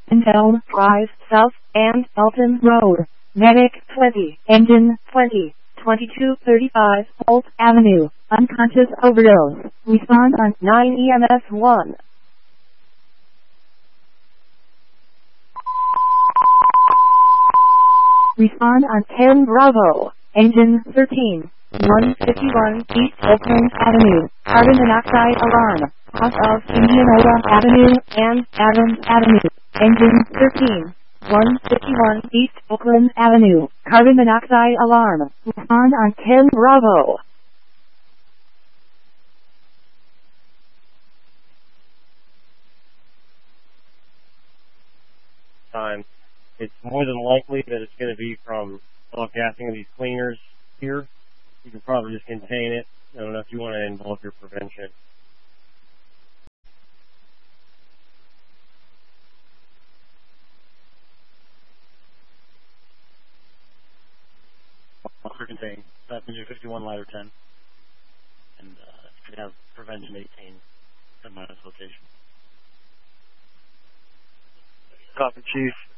Elm Drive South and Elton Road. Medic 20, engine 20, 2235 Holt Avenue. Unconscious overdose. Respond on 9 EMS 1. Respond on 10 Bravo. Engine 13, 151 East Oakland Avenue. Carbon monoxide alarm. Off of Indianola Avenue and Adams Avenue. Engine 13, 151 East Oakland Avenue. Carbon monoxide alarm. Respond on 10 Bravo. Time. It's more than likely that it's going to be from off-gassing of these cleaners here. You can probably just contain it. I don't know if you want to involve your prevention. Offer contain. Passenger 51, ladder 10. And you could have prevention 18 at minus location. Copy, Chief.